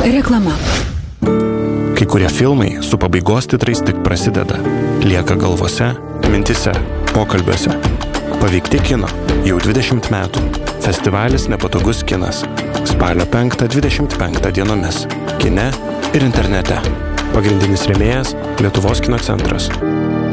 Reklama. Kai kurie filmai su pabaigos titrais tik prasideda. Lieka galvose, mintise, pokalbiuose. Paveikti kino jau 20 metų. Festivalis Nepatogus kinas. Spalio 5-25 dienomis. Kine ir internete. Pagrindinis rėmėjas Lietuvos kino centras.